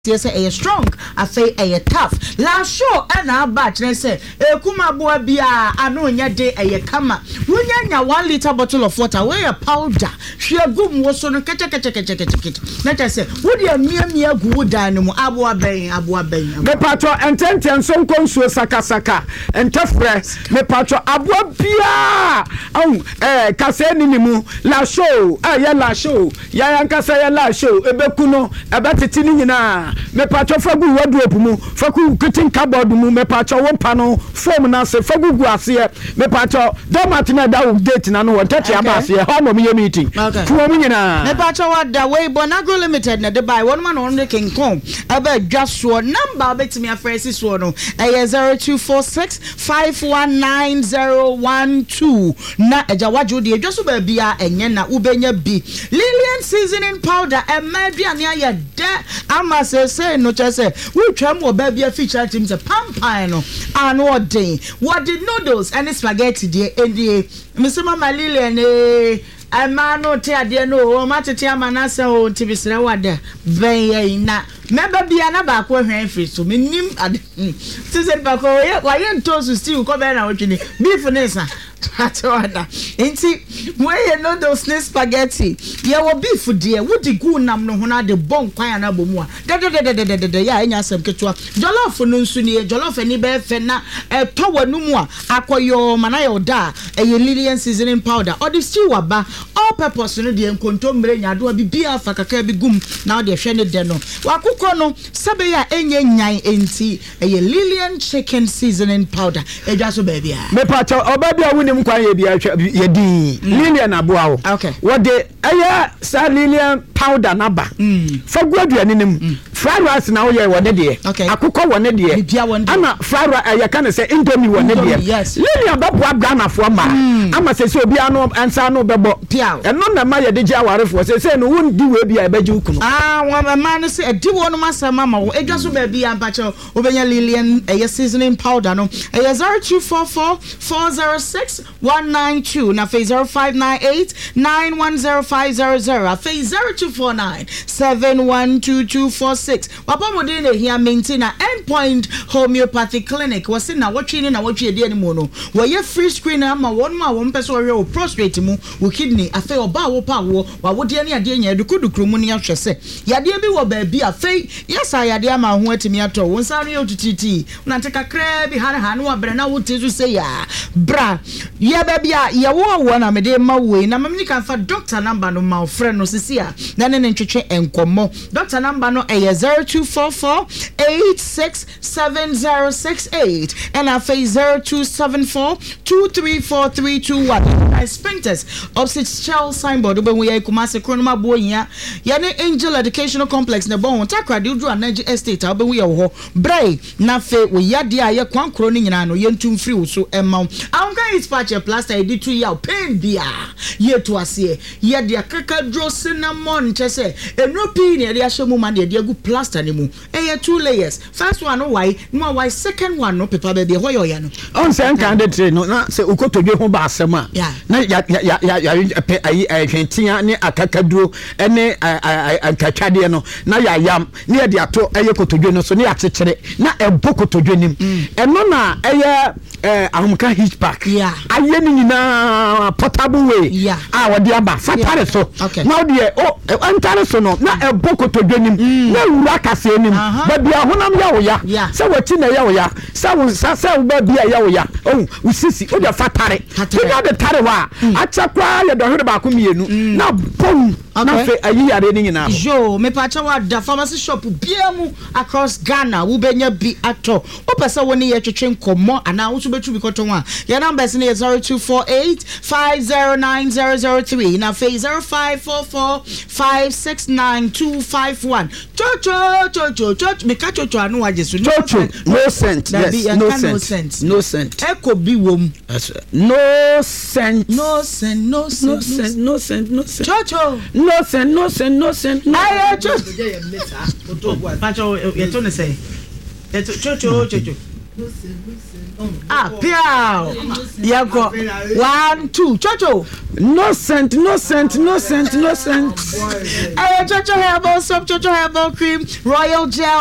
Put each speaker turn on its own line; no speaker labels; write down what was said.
yes a strong I say a tough la show and our batch and say kuma boa bia ano nya de a kama wunya 1 liter bottle of water where a powder share gum was on kacha let us say would you mia good animal aboa ben me
patro and some consuel saka and tough press me patro aboa bia kase nimu la show ya la show ya nkasa ya la show ebekuno ebetiti ni nyina me patro fagu wardrobe mu fagu kitchen cupboard mu me patro won pano form na se fagu gu ase me patro do matina da date na no tete abase ho no me meeting fuo mu nyina
me patro wada we Bonago limited na de buy one man on the king come aba dwaso number betimi afresi so no 0246519012 na ejawajo de dwaso ba bia enye na ubenya bi Lilian seasoning powder e maduane aye de ama say no chese we twam oba bia feature team say pampan no and what day what the noodles and spaghetti de ndie Mr. Lilian no te ade no o matete amanasa o ntibisere wada ben na meba bia na ba ko hwan free so menim season ba ko ye ntosu stew ko be na wotwini beef nesa atwada enti we no those spaghetti ye wo beef de wodi gu nam no ho na de bon kwan na bomu a de ya enya asem ketwa jollof no nsu ni jollof ni be fe na to wanum a akoyo mana ye oda ye Lilian seasoning powder or the stew aba all purpose no de nkontombre nyado a bibia fa kaka bi gum na de hwe ne de no wakukọ no sabe ya enye nyan enti ye Lilian chicken seasoning powder edwaso ba bia
me pacho obabia wunim kwan ye bia ye di Lilian aboa wo
okay
what de aya sa Lilian powder na ba fa guaduane nim fried rice na wo ye wone de akukọ wone de ana fried rice ya kan say indomie wone de Lilian babo abga fo ma ama se obi anu ansa no bebo eno na ma ye de ji awarefo se no wundi we bia ebeji ukunu
wa ma no se edi wo no masama ma wo edwaso ba bia mpacho obenya Lilian seasoning powder no 0244406192 na phase 0598910500 phase 0249712246 wapa modin na hia maintain Endpoint Homeopathic Clinic wase na wotwe ni na wotwe de ani mu no wo ye free screen ama won ma won pese wo we prostate mu wo kidney afa oba wo pa wo wa wo de ni ade nya dukudukuru mu ni ahwese yade bi wo ba bi afa yesa yade ama ho atimi ato won sare otutiti na kakra bi ha no abre na wo tezu se ya bra ye ba bia ye wo na me de ma we na mamni kan fa doctor number no ma friend no sisi a na ne ntwetwe enkomo doctor number no 0244867068 and a phase 0274234321 Sprinters opposite Shell signboard oben we Kumasi Kronoma Boya yane Angel Educational Complex na bon takra de udru Anaji Estate oben we ho brai na fe we yade aye kwankro ni nyina no yentum free wo so emma anka is patch plaster edi 2 year pain bia ye to ase ye de akaka dro cinnamon chese enopi ne de ahye mu ma de agu plaster ni mu 2 layers first one why no why second one no paper be ho yo ya no
on say kan de tre no na se ukotodwe ho ba asem a na ya hwentia ne akakaduro ene akatwade no na ya yam ne ya de ato eye kotodwe no so ne ya chekere na ebo kotodwe nim eno na eye ahumka hitch park aye ni nyina portable way wode aba fatare so na de antare so no na ebo kotodwe nim na wura kase nim ba bia honam ya wo ya se wati na ya wo ya se wo ba bia ya wo ya usisi o de fatare ya de tare wa achakwa ya do hwere ba ko mienu na bom na fe ayi yare ni nyina
yo me pacha wa da pharmacy shop bia mu across Ghana wo benya bi ato o pesa woni ye twetwe nkomo ana wo so betu bi koto wa your number is 0248509003 na phase 0544569251 chocho me ka chocho anu waje so
chocho no cent yes no cent
eko bi wom
no cent
chocho
no cent
ayo chocho pacho ye to ne say chocho Piao. Yako. 1, 2. Chocho.
No scent.
Chocho herbal soap, Chocho herbal cream, royal gel.